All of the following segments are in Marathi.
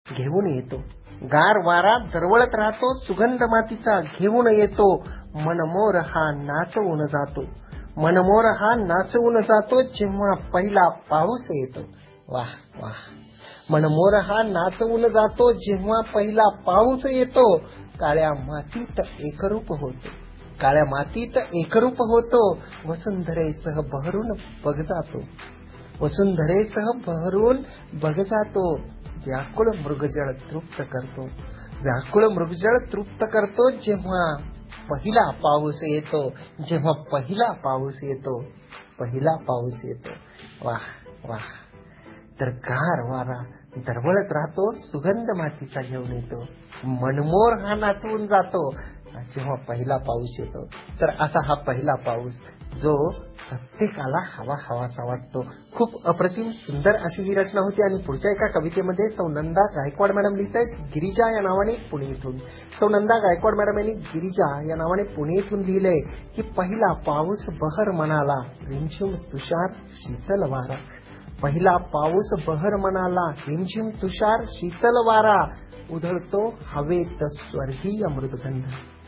घेऊन येतो. गार वारा दरवळत राहतो, सुगंध मातीचा घेऊन येतो. मनमोर हा नाचवून जातो, मनमोर हा नाचवून जातो, जेव्हा पहिला पाऊस येतो. वाह वाह. मनमोर हा नाचवून जातो, जेव्हा पहिला पाऊस येतो. काळ्या मातीत एकरूप होतो, काळ्या मातीत एकरूप होतो. वसुंधरेसह बहरून बघ जातो, वसुंधरेसह बहरून बघ जातो. व्याकुळ मृगजळ तृप्त करतो, व्याकुळ मृगजळ तृप्त करतो, जेव्हा पहिला पाऊस येतो, जेव्हा पहिला पाऊस येतो, पहिला पाऊस येतो. वाह वाह. तर गार वारा दरवळत राहतो, सुगंध मातीचा घेऊन येतो. मनमोर हा नाचवून जातो जेव्हा पहिला पाऊस येतो. तर असा हा पहिला पाऊस जो प्रत्येकाला हवा हवासा वाटतो. खूप अप्रतिम सुंदर अशी ही रचना होती. आणि पुढच्या एका कवितेमध्ये सौ नंदा गायकवाड मॅडम लिहित आहेत गिरिजा या नावाने पुणे येथून. सौ नंदा गायकवाड मॅडम यांनी गिरिजा या नावाने पुणे येथून लिहिलंय की पहिला पाऊस बहर मनाला, रिमझिम तुषार शीतल वारा. पहिला पाऊस बहर मनाला, रिमझिम तुषार शीतल वारा. उधळतो हवेत स्वर्गीय मृदगंध,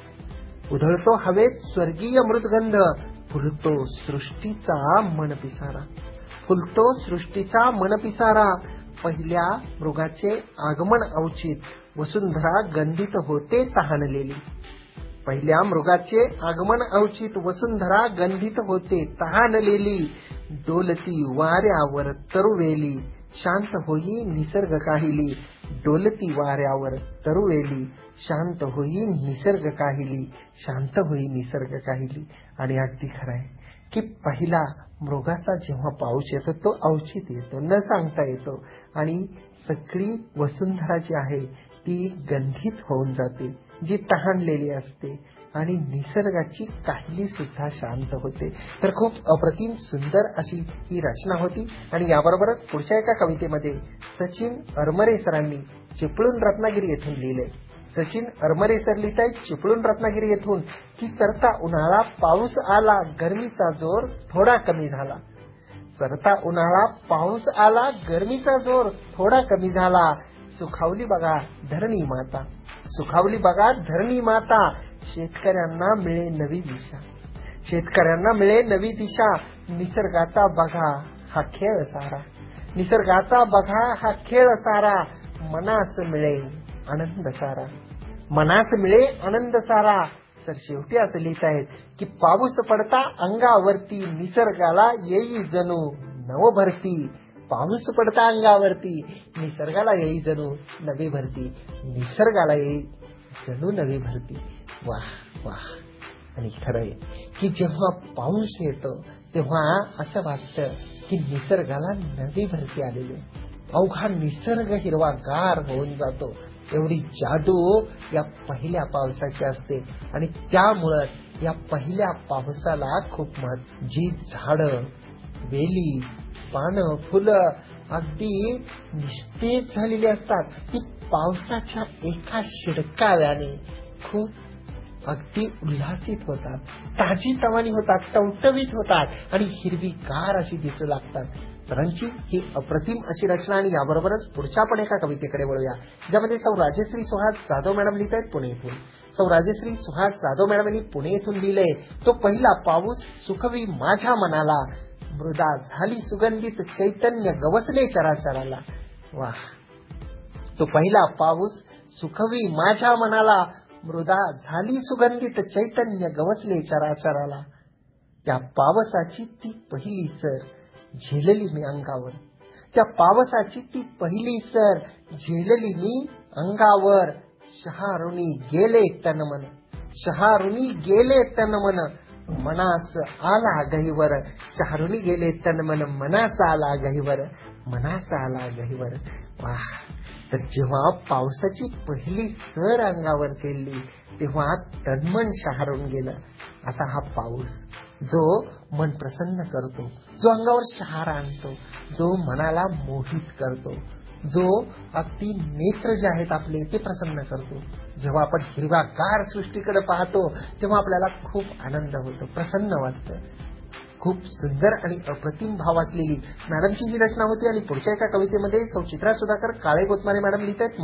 उधळतो हवेत स्वर्गीय मृदगंध. फुलतो सृष्टीचा मन पिसारा, फुलतो सृष्टीचा मन पिसारा. पहिल्या मृगाचे आगमन अवचित, वसुंधरा गंधित होते तहानलेली. पहिल्या मृगाचे आगमन अवचित, वसुंधरा गंधित होते तहानलेली. डोलती वाऱ्यावर तरुवेली, शांत होई निसर्ग काहिली. डोलती वाऱ्यावर तरुवेली, शांत होई निसर्ग काहिली, शांत होई निसर्ग काहिली. आणि अगदी खरं आहे की पहिला मृगाचा जेव्हा पाऊस येतो तो अवचित येतो, न सांगता येतो. आणि सगळी वसुंधरा जी आहे ती गंधित होऊन जाते, जी तहानलेली असते. आणि निसर्गाची काहिली सुद्धा शांत होते. तर खूप अप्रतिम सुंदर अशी ही रचना होती. आणि याबरोबरच पुढच्या एका कवितेमध्ये सचिन अरमरे सरांनी चिपळूण रत्नागिरी येथून लिहिलंय. सचिन अरमरे सर लिहित आहेत चिपळूण रत्नागिरी येथून की सरता उन्हाळा पाऊस आला, गरमीचा जोर थोडा कमी झाला. सरता उन्हाळा पाऊस आला, गरमीचा जोर थोडा कमी झाला. सुखावली बघा धरणी माता, सुखावली बघा धरणी माता. शेतकऱ्यांना मिळे नवी दिशा, शेतकऱ्यांना मिळे नवी दिशा. निसर्गाचा बघा हा खेळ सारा, निसर्गाचा बघा हा खेळ सारा. मनास मिळे आनंद सारा, मनास मिळे आनंद सारा. सर शेवटी असं लिहित आहेत की पाऊस पडता अंगावरती, निसर्गाला येई जणू नवभरती. पाऊस पडता अंगावरती, निसर्गाला येई जणू नवी भरती, निसर्गाला येई जणू नवी भरती. वाह वाह. आणि खरंय की जेव्हा पाऊस येतो तेव्हा असं वाटतं की निसर्गाला नवी भरती आलेली आहे. अवघा निसर्ग हिरवागार होऊन जातो. एवढी जादू या पहिल्या पावसाची असते. आणि त्यामुळं या पहिल्या पावसाला खूप महत्त्व. जी झाडं, वेली, पानं, फुलं अगदी निस्तेज झालेली असतात ती पावसाच्या एका शिडकाव्याने खूप अगदी उल्हासित होतात, ताजी तवानी होतात, टवटवीत होतात आणि हिरवीगार अशी दिसू लागतात. सरांची ही अप्रतिम अशी रचना. आणि याबरोबरच पुढच्या पण एका कवितेकडे वळूया ज्यामध्ये सौ राजश्री सुहास जाधव मॅडम लिहित आहेत पुणे येथून. सौ राजश्री सुहास जाधव मॅडम यांनी पुणे येथून लिहिलंय तो पहिला पाऊस सुखवी माझ्या मनाला, मृदा झाली सुगंधित चैतन्य गवसले चराचराला. वाह. तो पहिला पाऊस सुखवी माझ्या मनाला, मृदा झाली सुगंधित चैतन्य गवसले चराचराला. त्या पावसाची ती पहिली सर झेलली मी अंगावर, त्या पावसाची ती पहिली सर झेलली मी अंगावर. शहारुनी गेले तनमन, शहारुनी गेले तनमन, मनास आला गहिवर. शहारुनी गेले तनमन, मनास आला गहिवर, मनास आला गहिवर. वाह. तर जेव्हा पावसाची पहिली सर अंगावर झेलली तेव्हा तन्मन शहारून गेलं. असा हा पाऊस जो मन प्रसन्न करतो, जो अंगावर शहार आणतो, जो मनाला मोहित करतो, जो अगदी नेत्र जे आहेत आपले ते प्रसन्न करतो. जेव्हा आपण हिरवागार सृष्टीकडे पाहतो तेव्हा आपल्याला खूप आनंद होतो, प्रसन्न वाटतं. खूप सुंदर आणि अप्रतिम भाव असलेली मॅडमची ही रचना होती. आणि पुढच्या एका कवितेमध्ये सौ चित्रा सुधाकर काळे गोतमारे मॅडम लिहित आहेत